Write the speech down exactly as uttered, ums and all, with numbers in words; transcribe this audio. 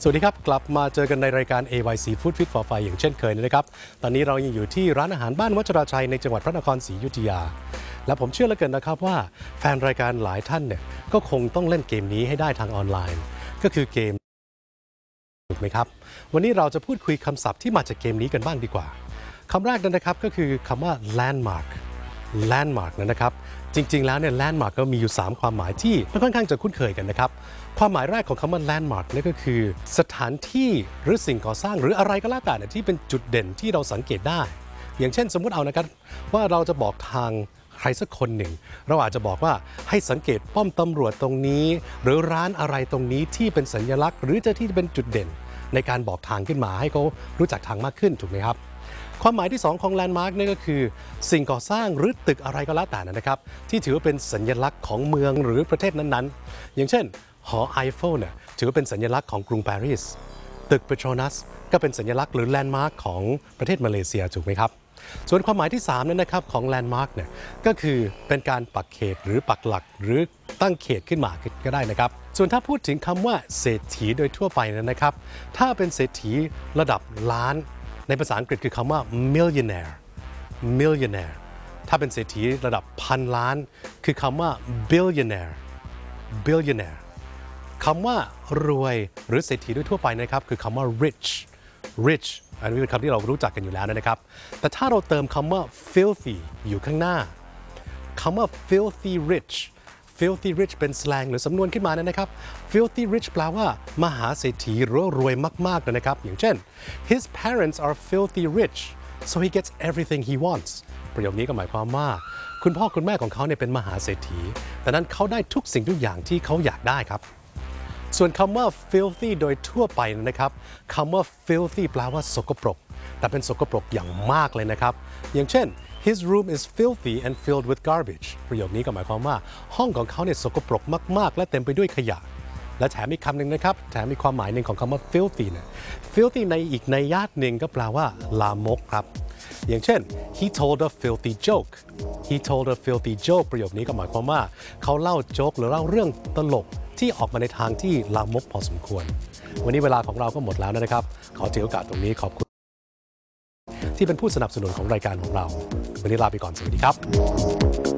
สวัสดีครับกลับมาเจอกันในรายการ เอ วาย ซี Food Fit for Five อย่างเช่นเคยนะครับตอนนี้เรายังอยู่ที่ร้านอาหารบ้านวัชราชัยในจังหวัดพระนครศรีอยุธยาและผมเชื่อเหลือเกินนะครับว่าแฟนรายการหลายท่านเนี่ยก็คงต้องเล่นเกมนี้ให้ได้ทางออนไลน์ก็คือเกมถูกไหมครับวันนี้เราจะพูดคุยคำศัพท์ที่มาจากเกมนี้กันบ้างดีกว่าคำแรกนั้นนะครับก็คือคำว่า landmark landmark นะครับจริงๆแล้วเนี่ย landmark ก็มีอยู่สามความหมายที่ค่อนข้างจะคุ้นเคยกันนะครับความหมายแรกของคำว่า landmark นี่ก็คือสถานที่หรือสิ่งก่อสร้างหรืออะไรก็แล้วแต่ที่เป็นจุดเด่นที่เราสังเกตได้อย่างเช่นสมมุติเอานะครับว่าเราจะบอกทางใครสักคนหนึ่งเราอาจจะบอกว่าให้สังเกตป้อมตำรวจตรงนี้หรือร้านอะไรตรงนี้ที่เป็นสัญลักษณ์หรือจะที่เป็นจุดเด่นในการบอกทางขึ้นมาให้เขารู้จักทางมากขึ้นถูกไหมครับความหมายที่สองของแลนด์มาร์กนี่ก็คือสิ่งก่อสร้างหรือตึกอะไรก็แล้วแต่นะครับที่ถือว่าเป็นสัญลักษณ์ของเมืองหรือประเทศนั้นๆอย่างเช่นหอไอเฟลเนี่ยถือว่าเป็นสัญลักษณ์ของกรุงปารีสตึกเปโตรนัสก็เป็นสัญลักษณ์หรือแลนด์มาร์กของประเทศมาเลเซียถูกไหมครับส่วนความหมายที่สามนั้นนะครับของแลนด์มาร์กเนี่ยก็คือเป็นการปักเขตหรือปักหลักหรือตั้งเขตขึ้นมาก็ได้นะครับส่วนถ้าพูดถึงคำว่าเศรษฐีโดยทั่วไปนะครับถ้าเป็นเศรษฐีระดับล้านในภาษาอังกฤษคือคำว่า millionaire millionaire ถ้าเป็นเศรษฐีระดับพันล้านคือคำว่า billionaire billionaire คำว่ารวยหรือเศรษฐีด้วยทั่วไปนะครับคือคำว่า rich rich อันนี้เป็นคำที่เรารู้จักกันอยู่แล้วนะครับแต่ถ้าเราเติมคำว่า filthy อยู่ข้างหน้าคำว่า filthy rich filthy rich เป็นสแลงหรือสำนวนขึ้นมานะครับ filthy rich แปลว่ามหาเศรษฐีหรือรวยมากๆเลยนะครับอย่างเช่น his parents are filthy rich so he gets everything he wants ประโยคนี้ก็หมายความว่าคุณพ่อคุณแม่ของเขาเนี่ยเป็นมหาเศรษฐีแต่นั้นเขาได้ทุกสิ่งทุกอย่างที่เขาอยากได้ครับส่วนคำว่า filthy โดยทั่วไปนะครับคำว่า filthy แปลว่าสกปรกแต่เป็นสกปรกอย่างมากเลยนะครับอย่างเช่นHis room is filthy and filled with garbage ประโยคนี้ก็หมายความว่าห้องของเขาเนี่ยสกปรกมากๆและเต็มไปด้วยขยะและแถมอีกคำหนึ่งนะครับแถมมีความหมายหนึ่งของคำว่า filthy เนี่ย filthy ในอีกในญาติหนึ่งก็แปลว่าลามกครับอย่างเช่น he told a filthy joke he told a filthy joke ประโยคนี้ก็หมายความว่าเขาเล่าโจ๊กหรือเล่าเรื่องตลกที่ออกมาในทางที่ลามกพอสมควรวันนี้เวลาของเราก็หมดแล้วนะครับขอถือโอกาสตรงนี้ขอบคุณที่เป็นผู้สนับสนุนของรายการของเราวันนี้ลาไปก่อนสวัสดีครับ